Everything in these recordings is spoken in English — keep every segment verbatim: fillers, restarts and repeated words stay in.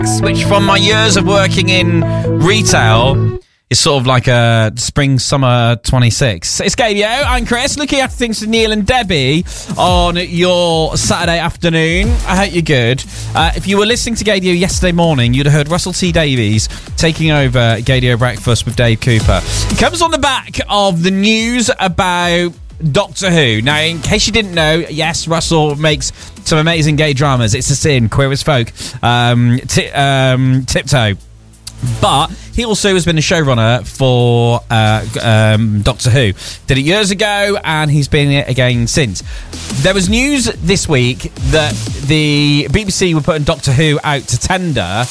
which from my years of working in retail is sort of like a spring summer twenty-six. It's Gadio. I'm Chris, looking after things for Neil and Debbie on your Saturday afternoon. I hope you're good. Uh, if you were listening to Gadio yesterday morning, you'd have heard Russell T Davies taking over Gadio Breakfast with Dave Cooper. It comes on the back of the news about Doctor Who. Now, in case you didn't know, yes, Russell makes some amazing gay dramas. It's a Sin, Queer as Folk, um, t- um, Tiptoe. But he also has been a showrunner for uh, um, Doctor Who. Did it years ago, and he's been it again since. There was news this week that the B B C were putting Doctor Who out to tender,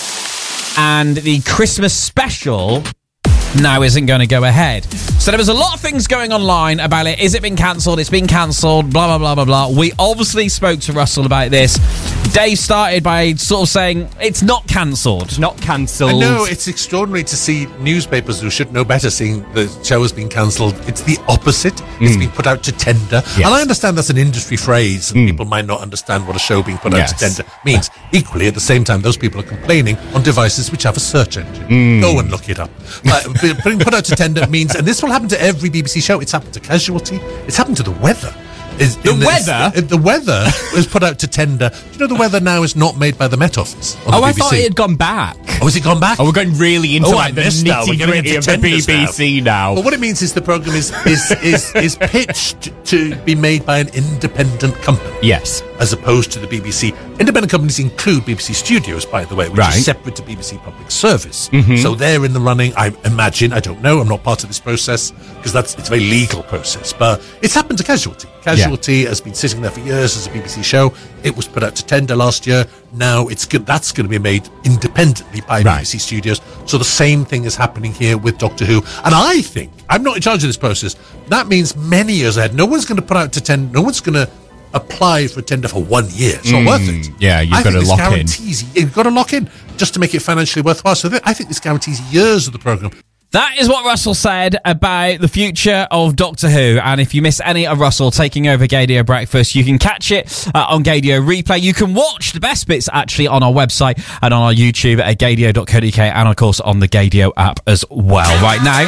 and the Christmas special now isn't going to go ahead. So there was a lot of things going online about it. Is it been cancelled? It's been cancelled, blah, blah, blah, blah, blah. We obviously spoke to Russell about this. Dave started by sort of saying it's not cancelled. It's not cancelled. I know, it's extraordinary to see newspapers who should know better seeing the show has been cancelled. It's the opposite. Mm. It's been put out to tender. Yes. And I understand that's an industry phrase, and mm. people might not understand what a show being put yes. out to tender means. Equally, at the same time, those people are complaining on devices which have a search engine. Mm. Go and look it up. Uh, being put out to tender means, and this will happen to every B B C show, it's happened to Casualty, it's happened to The Weather. Is, the weather? This, the weather was put out to tender. Do you know the weather now is not made by the Met Office? Oh, I B B C? thought it had gone back. Oh, has it gone back? Oh, we're going really into oh, like the nitty-gritty of the B B C now. now. Well, what it means is the programme is, is, is, is pitched to be made by an independent company. Yes. As opposed to the B B C. Independent companies include B B C Studios, by the way, which right. is separate to B B C Public Service. Mm-hmm. So they're in the running, I imagine. I don't know. I'm not part of this process because that's it's a very legal process. But it's happened to Casualty. Casualty yeah. has been sitting there for years as a B B C show. It was put out to tender last year. Now it's good. That's going to be made independently by right. B B C Studios. So the same thing is happening here with Doctor Who. And I think, I'm not in charge of this process, that means many years ahead, no one's going to put out to tender, no one's going to apply for a tender for one year. It's mm, not worth it. Yeah, you've I got to lock in. You've got to lock in just to make it financially worthwhile. So I think this guarantees years of the programme. That is what Russell said about the future of Doctor Who. And if you miss any of Russell taking over Gadio Breakfast, you can catch it uh, on Gadio Replay. You can watch the best bits actually on our website and on our YouTube at gadio dot co dot uk and of course on the Gadio app as well. Right now,